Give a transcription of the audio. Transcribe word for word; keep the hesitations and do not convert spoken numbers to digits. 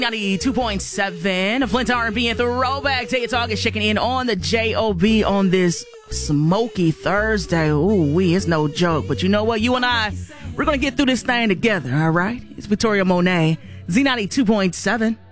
ninety-two point seven, Flint R and B and Throwback. Tay Talk is checking in on the J O B on this smoky Thursday. Ooh, we it's no joke. But you know what? You and I, we're going to get through this thing together, all right? It's Victoria Monet, Z ninety-two point seven.